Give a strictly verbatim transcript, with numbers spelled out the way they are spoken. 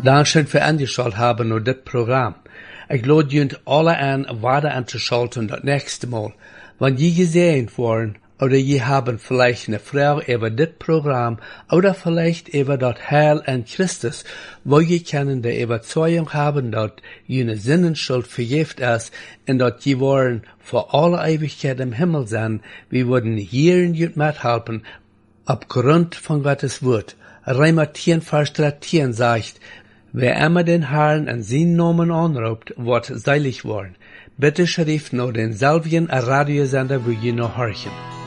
Dankeschön für angeschaut haben nur das Programm. Ich lade junt alle an, weiter anzuschalten das nächste Mal. Wenn je gesehen worden, oder je haben vielleicht eine Frage über das Programm, oder vielleicht über das Heil an Christus, wo je können der Überzeugung haben, dass jene Sinnenschuld vergift ist, und dass je wollen vor alle Ewigkeit im Himmel sein, wir würden hier in jut mithelfen, aufgrund von Gottes Wort. Römer zehn, Vers dreizehn sagt, wer immer den Herrn an seinen Namen anruft, wird seilig worden. Bitte schrift nur denselben Radiosender, wo je noch horchen.